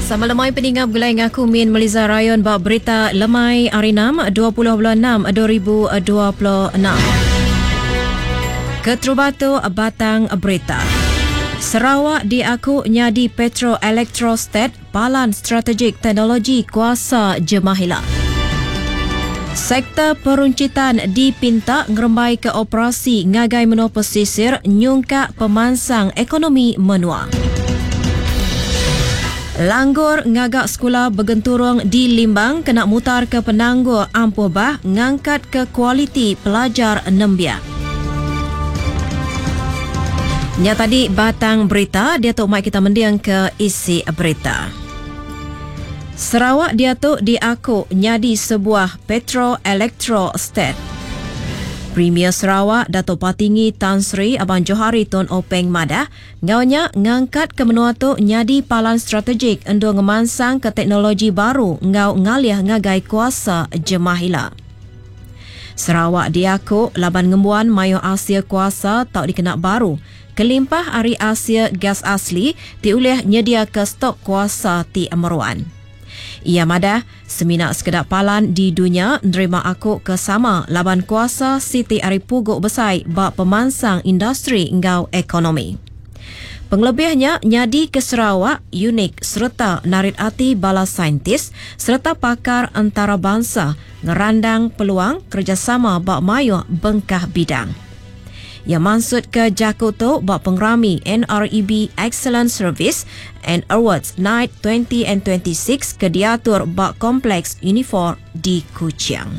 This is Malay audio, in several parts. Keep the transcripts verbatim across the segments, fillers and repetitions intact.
Sama lemai peningap gulai ngaku Min Meliza Rayon bab berita lemai hari enam dua puluh bulan enam dua ribu dua puluh enam. Ketrubatu batang berita. Sarawak diaku nyadi Petro Elektrostat Palan Strategik Teknologi Kuasa Jemahilah. Sektor peruncitan dipinta ngerembai ke operasi ngagai menua pesisir nyungkak pemansang ekonomi menua. Langgur ngagak sekolah bergenturung di Limbang kena mutar ke Penanggur Ampuh Bah ngangkat ke kualiti pelajar Nembia. Nya tadi batang berita, dia tu mai kita mendiang ke isi berita. Sarawak dia tu diaku nyadi sebuah Petro Elektrostat. Premier Sarawak Dato' Patinggi Tan Sri Abang Johari Tun Openg Madah ngaunya ngangkat ke menua tu nyadi palan strategik endo ngemansang ke teknologi baru ngau ngalih ngagai kuasa Jemahilah. Sarawak diaku laban ngembuan mayo Asia kuasa tau dikenak baru kelimpah hari Asia gas asli diulih nyedia ke stok kuasa ti emeruan. Ia madah seminak sekedap palan di dunia nerima aku ke sama laban kuasa Siti Ari Puguk Besai bak pemansang industri ngau ekonomi. Penglebihnya nyadi ke Sarawak unik serta narit hati bala saintis serta pakar antarabangsa ngerandang peluang kerjasama bak mayu bengkah bidang. Yang maksud ke Jakarta bak pengrami N R E B Excellent Service and Awards Night twenty and twenty-six ke diatur bak kompleks Unifor di Kuching.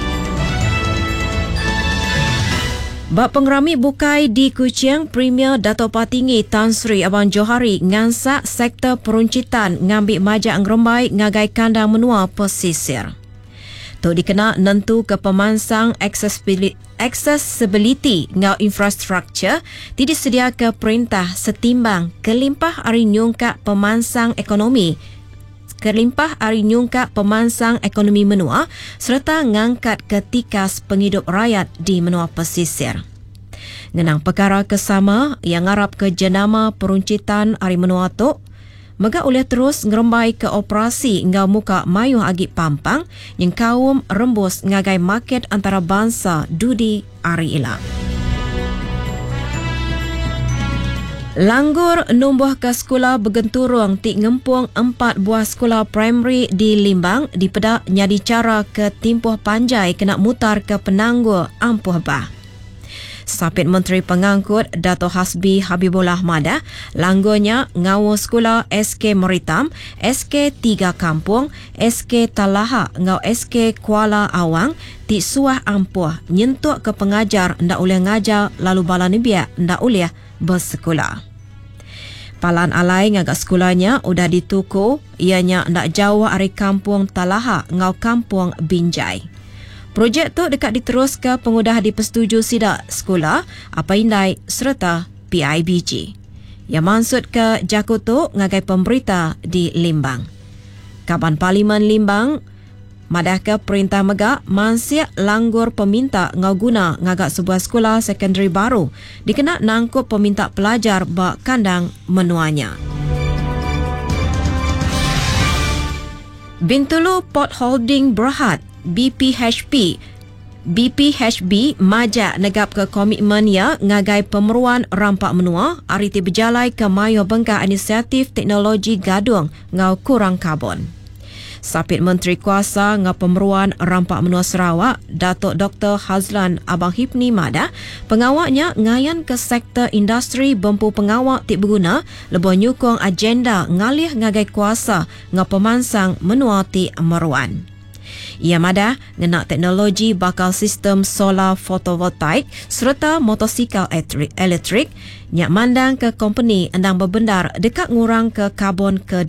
Bak pengrami bukai di Kuching, Premier Dato' Patinggi Tan Sri Abang Johari ngansak sektor peruncitan ngambil majak ngerembai ngagai kandang menua pesisir. Tu dikena nentu ke pemansang accessibility, accessibility ngau infrastruktur tidak sedia ke perintah setimbang kelimpah ari nyungkak pemansang ekonomi kelimpah ari nyungkak pemansang ekonomi menua serta ngangkat ketikas penghidup rakyat di menua pesisir. Ngenang perkara kesama yang ngarap ke jenama peruncitan ari menua tu mega oleh terus ngerembai ke operasi ngau muka mayu agi pampang yang kaum rembus ngagai market antara bangsa dudi ari ila. Langgur numbuh ke sekolah bergenturung ti ngempung empat buah sekolah primary di Limbang di pedak nyadi cara ke timpuh panjai kena mutar ke Penanggur Ampuh Bah. Sapit Menteri Pengangkut Dato' Hasbi Habibullah Madah, langgurnya ngawu sekolah S K Meritam, S K Tiga Kampung, S K Talaha ngau S K Kuala Awang, ti suah ampuh nyentuk ke pengajar ndak boleh ngajar lalu bala nebia ndak boleh bersekolah. Palan alai ngagak sekolahnya udah dituku, ianya ndak jauh dari kampung Talaha ngau kampung Binjai. Projek tu dekat diterus ke pengudah dipersetuju sidak sekolah apa indai serta P I B G. Yang maksud ke Jakarta ngagai pemberita di Limbang. Kaban Parlimen Limbang madah ke perintah megak mansiak langgur peminta ngau guna ngagak sebuah sekolah sekondari baru dikena nangkup peminta pelajar bak kandang menuanya. Bintulu Port Holding Berhad B P H P B P H B majak negap ke komitmen ya ngagai pemeruan rampak menua ariti berjalai ke mayo bengkah inisiatif teknologi gadung ngau kurang karbon. Sapit Menteri Kuasa ngau pemeruan rampak menua Sarawak Datuk Doktor Hazlan Abang Hipni Madah pengawaknya ngayan ke sektor industri bempu pengawak tik berguna lebih nyukung agenda ngalih ngagai kuasa ngau pemansang menua tik meruan. Ia madah ngenak teknologi bakal sistem solar fotovoltaik serta motosikal elektrik nyak mandang ke company endang berbendar dekat ngurang ke karbon ke